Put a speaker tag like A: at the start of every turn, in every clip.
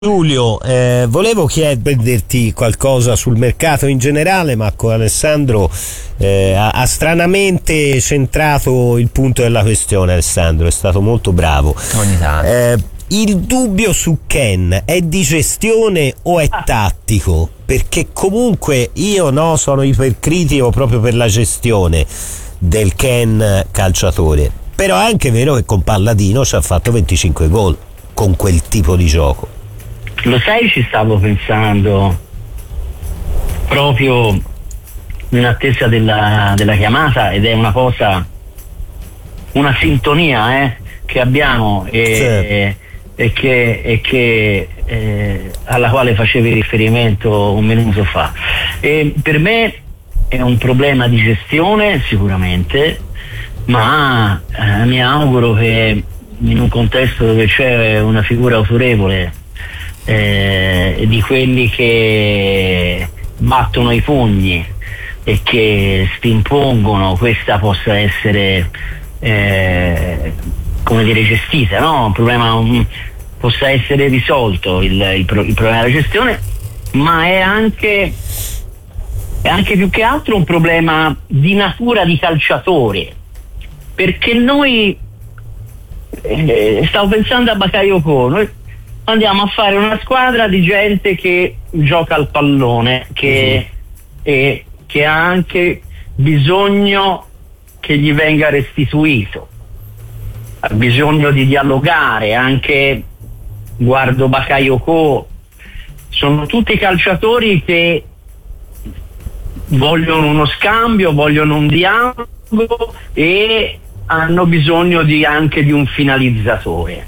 A: Giulio, volevo chiederti qualcosa sul mercato in generale, ma con Alessandro ha stranamente centrato il punto della questione. Alessandro è stato molto bravo.
B: Ogni tanto.
A: Il dubbio su Ken è di gestione o è tattico? Perché comunque io sono ipercritico proprio per la gestione del Ken calciatore, però è anche vero che con Palladino ci ha fatto 25 gol con quel tipo di gioco.
C: Lo sai, ci stavo pensando proprio in attesa della chiamata, ed è una cosa, una sintonia che abbiamo e che alla quale facevi riferimento un minuto fa. E per me è un problema di gestione sicuramente, ma mi auguro che in un contesto dove c'è una figura autorevole, di quelli che battono i pugni e che spimpongono, questa possa essere come dire gestita, no? Un problema possa essere risolto il problema della gestione, ma è anche più che altro un problema di natura di calciatore, perché noi stavo pensando a Bakayoko, noi andiamo a fare una squadra di gente che gioca al pallone, che ha anche bisogno che gli venga restituito, ha bisogno di dialogare. Anche guardo Bakayoko, sono tutti calciatori che vogliono uno scambio, vogliono un dialogo e hanno bisogno anche di un finalizzatore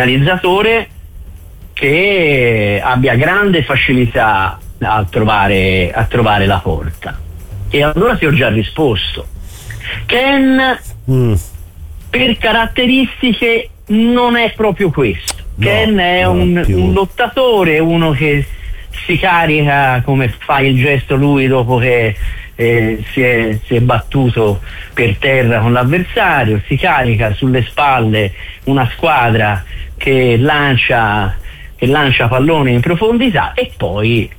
C: che abbia grande facilità a trovare la porta. E allora ti ho già risposto. Ken per caratteristiche non è proprio questo. Ken è un lottatore, uno che si carica, come fa il gesto lui dopo che si è battuto per terra con l'avversario, si carica sulle spalle una squadra che lancia pallone in profondità e poi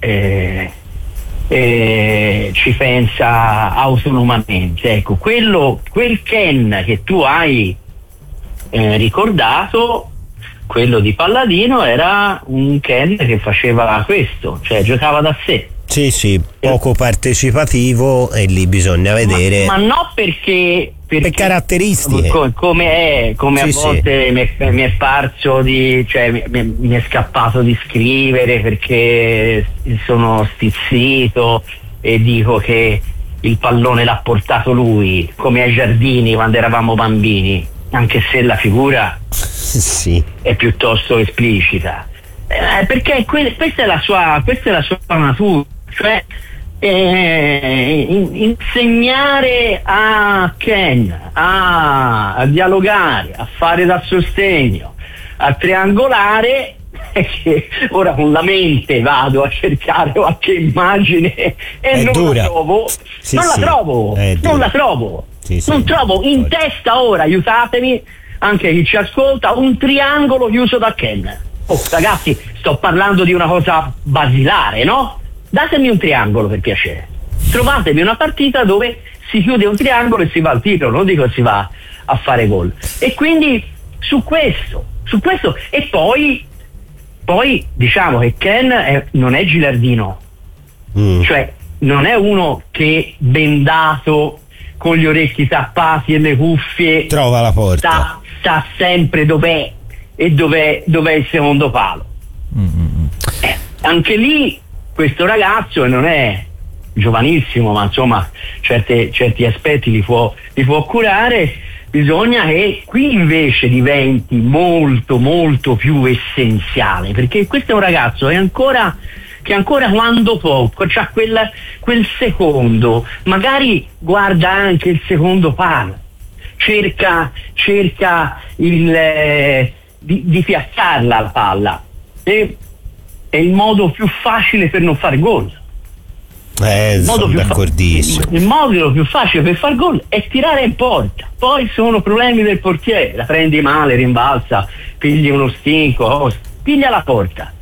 C: ci pensa autonomamente. Ecco, quel Ken che tu hai ricordato, quello di Palladino, era un Ken che faceva questo, cioè giocava da sé.
A: Sì, poco partecipativo, e lì bisogna vedere.
C: Ma no, perché
A: per caratteristiche.
C: Come a volte mi è parso mi è scappato di scrivere perché sono stizzito e dico che il pallone l'ha portato lui, come ai giardini quando eravamo bambini, anche se la figura è piuttosto esplicita, perché questa è la sua natura, cioè insegnare a Ken a dialogare, a fare da sostegno, a triangolare, che ora con la mente vado a cercare qualche immagine e non la trovo. Non trovo in testa ora, aiutatemi anche chi ci ascolta, un triangolo chiuso da Ken. Oh ragazzi, sto parlando di una cosa basilare, no? Datemi un triangolo, per piacere. Trovatemi una partita dove si chiude un triangolo e si va al titolo, non dico si va a fare gol. E quindi su questo e poi diciamo che Ken non è Gilardino, cioè non è uno che bendato con gli orecchi tappati e le cuffie
A: trova la porta,
C: sta sempre dov'è il secondo palo. Anche lì questo ragazzo non è giovanissimo, ma insomma certi aspetti li può curare. Bisogna che qui invece diventi molto molto più essenziale, perché questo è un ragazzo che ancora quando può c'ha quel secondo, magari guarda anche il secondo palo, cerca di piazzarla la palla, e è il modo più facile per non fare gol.
A: Sono d'accordissimo.
C: Il modo più facile per far gol è tirare in porta, poi sono problemi del portiere, la prendi male, rimbalza, pigli uno stinco, piglia la porta.